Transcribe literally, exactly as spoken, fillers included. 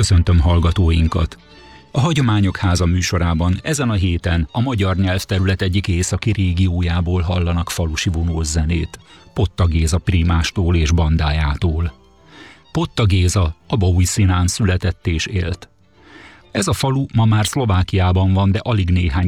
Köszöntöm hallgatóinkat! A Hagyományok Háza műsorában ezen a héten a magyar nyelvterület egyik északi régiójából hallanak falusi vonószenét, Potta Géza prímástól és bandájától. Potta Géza a Bohuszínán született és élt. Ez a falu ma már Szlovákiában van, de alig néhány